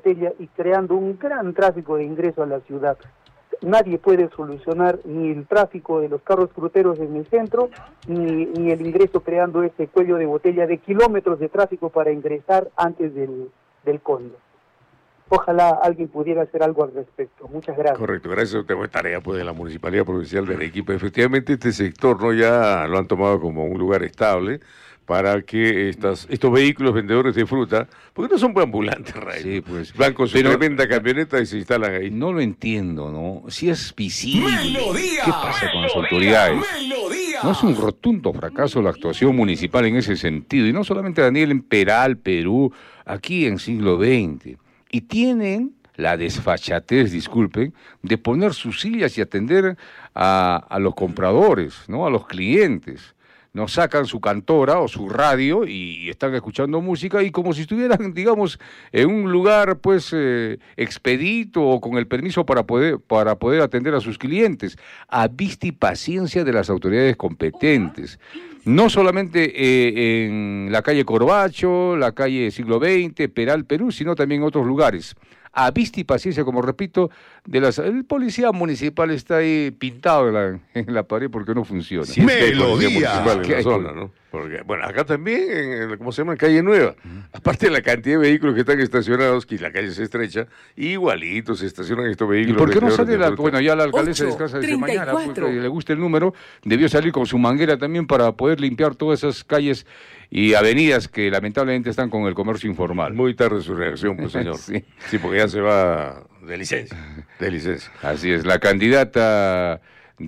botella y creando un gran tráfico de ingreso a la ciudad. Nadie puede solucionar ni el tráfico de los carros fruteros en el centro, ni el ingreso creando ese cuello de botella de kilómetros de tráfico para ingresar antes del cóndor. Ojalá alguien pudiera hacer algo al respecto. Muchas gracias. Correcto, gracias. Tengo tarea pues de la Municipalidad Provincial de Arequipa. Efectivamente, este sector no ya lo han tomado como un lugar estable para que estos vehículos vendedores de fruta, porque no son ambulantes, Ray. Sí, pues. Van con su tremenda camioneta y se instalan ahí. No lo entiendo, ¿no? Si es visible, ¡Melodía! ¿qué pasa con las autoridades? ¡Melodía! No es un rotundo fracaso la actuación municipal en ese sentido, y no solamente Daniel en Peral, Perú, aquí en siglo XX. Y tienen la desfachatez, disculpen, de poner sus sillas y atender a los compradores, ¿no? A los clientes. Nos sacan su cantora o su radio y están escuchando música y como si estuvieran, digamos, en un lugar, pues, expedito o con el permiso para poder atender a sus clientes, a vista y paciencia de las autoridades competentes. No solamente en la calle Corbacho, la calle Siglo XX, Peral, Perú, sino también en otros lugares. A vista y paciencia, como repito, el policía municipal está ahí pintado en la pared porque no funciona. Si es que hay policía Melodía. municipal en la zona, ¿no? Porque, bueno, acá también, ¿cómo se llama? En Calle Nueva. Aparte de la cantidad de vehículos que están estacionados, que la calle se estrecha, igualitos se estacionan estos ¿Y vehículos. por qué no sale la bueno, ya la alcaldesa descansa desde mañana, porque le gusta el número, debió salir con su manguera también para poder limpiar todas esas calles y avenidas que lamentablemente están con el comercio informal. Muy tarde su reacción, pues, señor. Sí. Sí, porque ya se va de licencia. De licencia. Así es, la candidata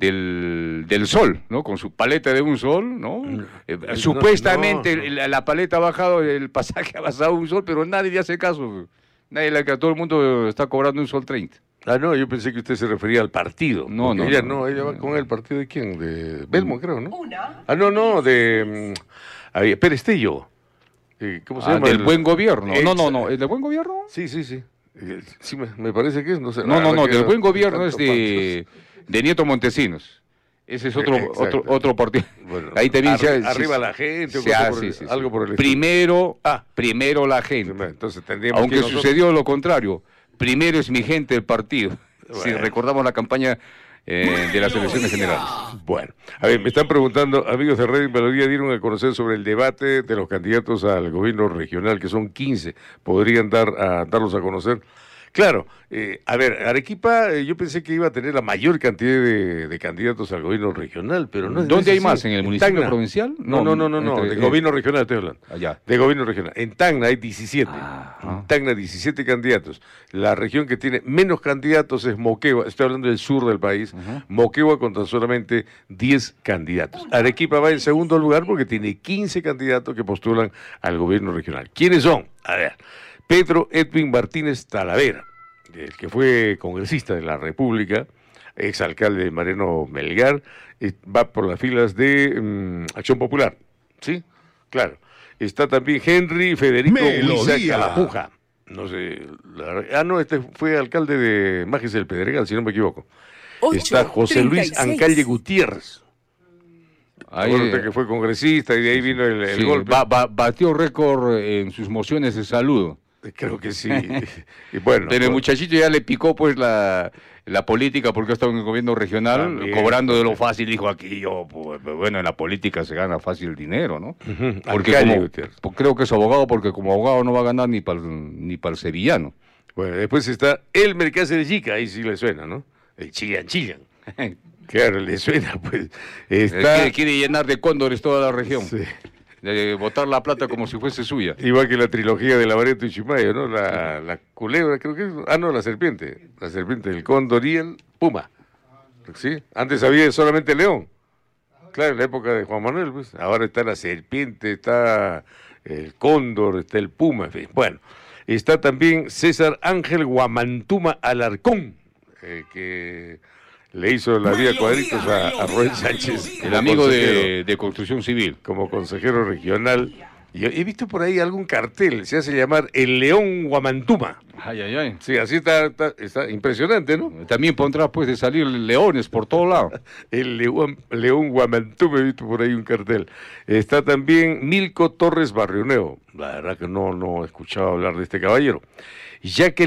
del sol, ¿no? Con su paleta de un sol, ¿no? Supuestamente la paleta ha bajado, el pasaje ha basado un sol, pero nadie le hace caso. Todo el mundo está cobrando un sol 30. Ah, no, yo pensé que usted se refería al partido. No, ella va con el partido de quién, de Belmont, creo, ¿no? De Pérez Tello. ¿Cómo se llama? Del buen gobierno. No, ¿el del buen gobierno? Sí. Sí, me parece que es, no sé. No, del buen gobierno es de Nieto Montesinos. Ese es otro partido. Bueno, ahí también arriba la gente, algo por el estilo. Primero la gente. Entonces tendríamos aunque sucedió lo contrario. Primero es mi gente el partido. Bueno. Si recordamos la campaña de las elecciones generales. Bueno, a ver, me están preguntando, amigos de Radio Melodía, dieron a conocer sobre el debate de los candidatos al gobierno regional, que son 15, podrían darlos a conocer. Claro, a ver, Arequipa yo pensé que iba a tener la mayor cantidad de candidatos al gobierno regional, pero no. ¿Dónde hay más? ¿En el municipio provincial? No, de gobierno regional estoy hablando. Allá. De gobierno regional. En Tacna hay 17. En Tacna 17 candidatos. La región que tiene menos candidatos es Moquegua, estoy hablando del sur del país. Moquegua con tan solamente 10 candidatos. Arequipa va en segundo lugar porque tiene 15 candidatos que postulan al gobierno regional. ¿Quiénes son? A ver. Pedro Edwin Martínez Talavera, el que fue congresista de la República, exalcalde de Mariano Melgar, va por las filas de Acción Popular, ¿sí? Claro. Está también Henry Federico Huiza Calapuja. No sé, este fue alcalde de Majes del Pedregal, si no me equivoco. Está José Luis Ancalle Gutiérrez. Acuérdate que fue congresista y de ahí vino el golpe. Batió récord en sus mociones de saludo. Creo que sí. Y bueno, pero el muchachito ya le picó pues la política porque ha estado en el gobierno regional, también, cobrando de lo fácil. Dijo aquí pues, bueno, en la política se gana fácil dinero, ¿no? Porque creo que es abogado, porque como abogado no va a ganar ni para el sevillano. Bueno, después está el Mercase de Chica, ahí sí le suena, ¿no? El Chillan. Claro, le suena, pues. Quiere llenar de cóndores toda la región. Sí. De botar la plata como si fuese suya. Igual que la trilogía de Lavareto y Chimayo, ¿no? La culebra, creo que es. La serpiente. La serpiente, el cóndor y el puma. ¿Sí? Antes había solamente el león. Claro, en la época de Juan Manuel, pues. Ahora está la serpiente, está el cóndor, está el puma, en fin. Bueno, está también César Ángel Guamantuma Alarcón, que le hizo la vida cuadritos a Roel Sánchez. El amigo de Construcción Civil. Como consejero regional. Y he visto por ahí algún cartel, se hace llamar el León Guamantuma. Ay. Sí, así está impresionante, ¿no? También pondrá pues de salir leones por todos lados. El León Guamantuma, he visto por ahí un cartel. Está también Milko Torres Barrioneo. La verdad que no he escuchado hablar de este caballero. Ya que